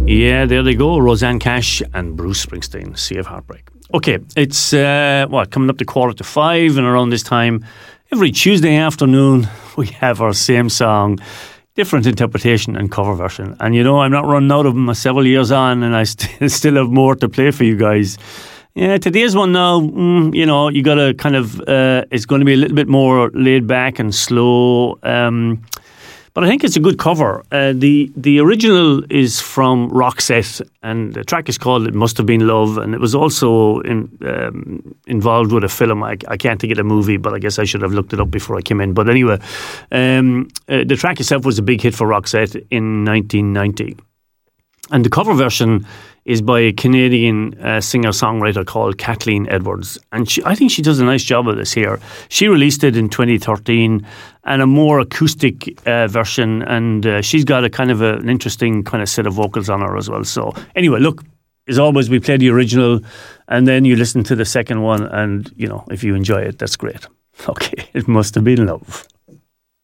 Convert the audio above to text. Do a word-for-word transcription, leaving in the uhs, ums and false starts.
Yeah, there they go. Roseanne Cash and Bruce Springsteen, Sea of Heartbreak. Okay, it's, uh, what, coming up to quarter to five, and around this time, every Tuesday afternoon, we have our same song, different interpretation and cover version. And you know, I'm not running out of them several years on, and I st- still have more to play for you guys. Yeah, today's one now, mm, you know, you got to kind of, uh, it's going to be a little bit more laid back and slow. Um, but I think it's a good cover. Uh, the the original is from Roxette, and the track is called It Must Have Been Love, and it was also in, um, involved with a film. I, I can't think of the movie, but I guess I should have looked it up before I came in. But anyway, um, uh, the track itself was a big hit for Roxette in nineteen ninety. And the cover version is by a Canadian uh, singer-songwriter called Kathleen Edwards. And she, I think she does a nice job of this here. She released it in twenty thirteen, and a more acoustic uh, version, and uh, she's got a kind of a, an interesting kind of set of vocals on her as well. So anyway, look, as always, we play the original, and then you listen to the second one, and, you know, if you enjoy it, that's great. Okay, It Must Have Been Love.